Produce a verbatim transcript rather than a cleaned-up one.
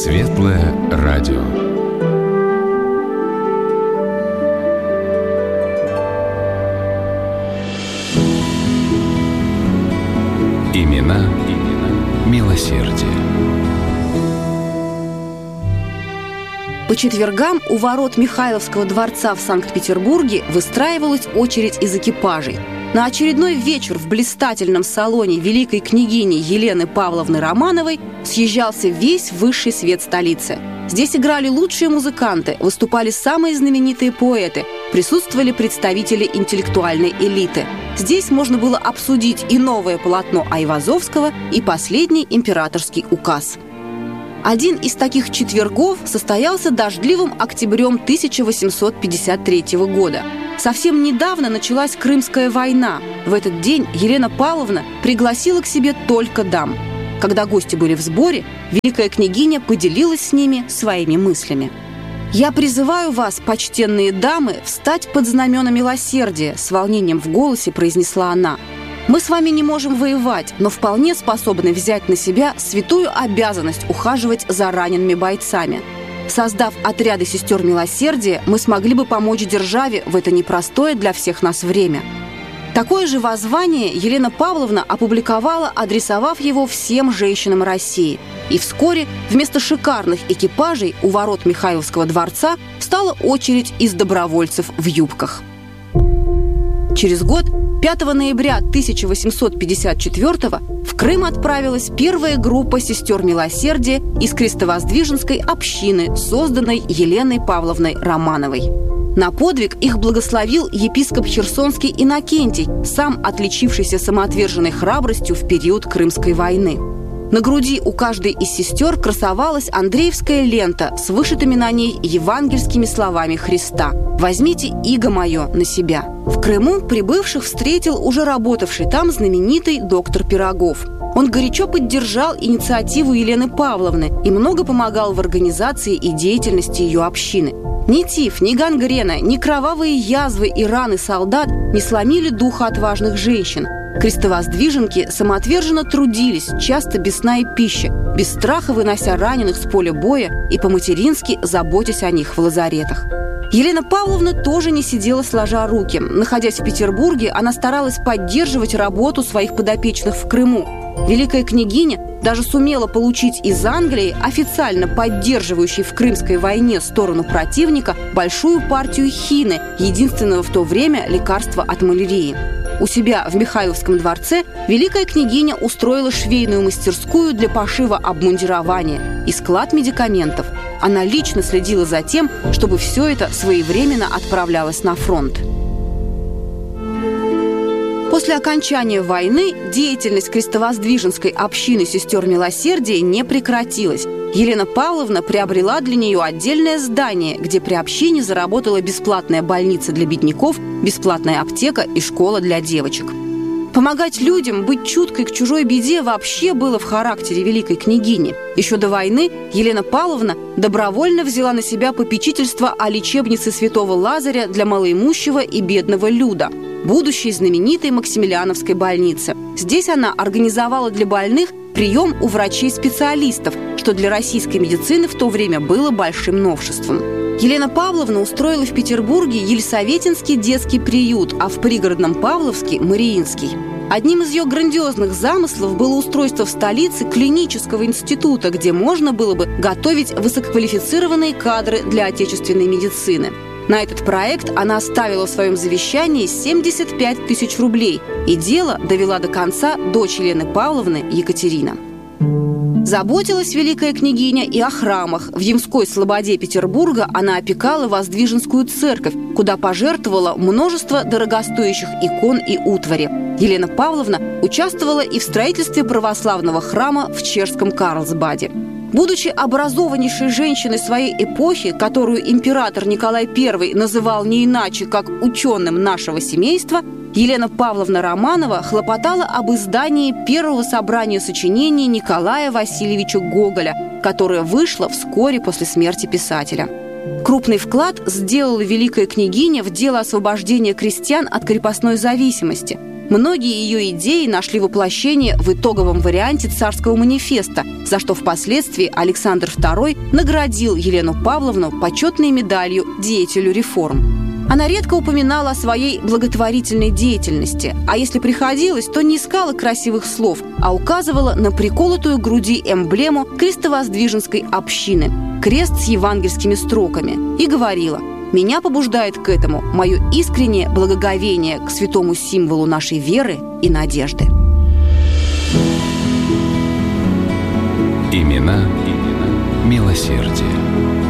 Светлое радио. Имена, имена милосердия. По четвергам у ворот Михайловского дворца в Санкт-Петербурге выстраивалась очередь из экипажей. На очередной вечер в блистательном салоне великой княгини Елены Павловны Романовой съезжался весь высший свет столицы. Здесь играли лучшие музыканты, выступали самые знаменитые поэты, присутствовали представители интеллектуальной элиты. Здесь можно было обсудить и новое полотно Айвазовского, и последний императорский указ. Один из таких четвергов состоялся дождливым октябрем тысяча восемьсот пятьдесят третьего года. Совсем недавно началась Крымская война. В этот день Елена Павловна пригласила к себе только дам. Когда гости были в сборе, великая княгиня поделилась с ними своими мыслями. «Я призываю вас, почтенные дамы, встать под знамена милосердия», с волнением в голосе произнесла она. «Мы с вами не можем воевать, но вполне способны взять на себя святую обязанность ухаживать за ранеными бойцами. Создав отряды сестер милосердия, мы смогли бы помочь державе в это непростое для всех нас время». Такое же воззвание Елена Павловна опубликовала, адресовав его всем женщинам России. И вскоре вместо шикарных экипажей у ворот Михайловского дворца стала очередь из добровольцев в юбках. Через год, пятого ноября тысяча восемьсот пятьдесят четвёртого, в Крым отправилась первая группа сестер милосердия из крестовоздвиженской общины, созданной Еленой Павловной Романовой. На подвиг их благословил епископ Херсонский Иннокентий, сам отличившийся самоотверженной храбростью в период Крымской войны. На груди у каждой из сестер красовалась Андреевская лента с вышитыми на ней евангельскими словами Христа: «Возьмите иго мое на себя». В Крыму прибывших встретил уже работавший там знаменитый доктор Пирогов. Он горячо поддержал инициативу Елены Павловны и много помогал в организации и деятельности ее общины. Ни тиф, ни гангрена, ни кровавые язвы и раны солдат не сломили духа отважных женщин. Крестовоздвиженки самоотверженно трудились, часто без сна и пищи, без страха вынося раненых с поля боя и по-матерински заботясь о них в лазаретах. Елена Павловна тоже не сидела сложа руки. Находясь в Петербурге, она старалась поддерживать работу своих подопечных в Крыму. Великая княгиня даже сумела получить из Англии, официально поддерживающей в Крымской войне сторону противника, большую партию хины, единственного в то время лекарства от малярии. У себя в Михайловском дворце великая княгиня устроила швейную мастерскую для пошива обмундирования и склад медикаментов. Она лично следила за тем, чтобы все это своевременно отправлялось на фронт. После окончания войны деятельность крестовоздвиженской общины сестер милосердия не прекратилась. Елена Павловна приобрела для нее отдельное здание, где при общине заработала бесплатная больница для бедняков, бесплатная аптека и школа для девочек. Помогать людям, быть чуткой к чужой беде вообще было в характере великой княгини. Еще до войны Елена Павловна добровольно взяла на себя попечительство о лечебнице святого Лазаря для малоимущего и бедного люда, будущей знаменитой Максимилиановской больницы. Здесь она организовала для больных прием у врачей-специалистов, что для российской медицины в то время было большим новшеством. Елена Павловна устроила в Петербурге Елисаветинский детский приют, а в пригородном Павловске – Мариинский. Одним из ее грандиозных замыслов было устройство в столице клинического института, где можно было бы готовить высококвалифицированные кадры для отечественной медицины. На этот проект она оставила в своем завещании семьдесят пять тысяч рублей, и дело довела до конца дочь Елены Павловны Екатерина. Заботилась великая княгиня и о храмах. В Ямской слободе Петербурга она опекала Воздвиженскую церковь, куда пожертвовала множество дорогостоящих икон и утвари. Елена Павловна участвовала и в строительстве православного храма в чешском Карлсбаде. Будучи образованнейшей женщиной своей эпохи, которую император Николай Первый называл не иначе, как ученым нашего семейства, Елена Павловна Романова хлопотала об издании первого собрания сочинений Николая Васильевича Гоголя, которое вышло вскоре после смерти писателя. Крупный вклад сделала великая княгиня в дело освобождения крестьян от крепостной зависимости. Многие ее идеи нашли воплощение в итоговом варианте царского манифеста, за что впоследствии Александр второй наградил Елену Павловну почетной медалью «Деятелю реформ». Она редко упоминала о своей благотворительной деятельности, а если приходилось, то не искала красивых слов, а указывала на приколотую к груди эмблему крестовоздвиженской общины – крест с евангельскими строками, и говорила: «Меня побуждает к этому мое искреннее благоговение к святому символу нашей веры и надежды». Имена, имена милосердия.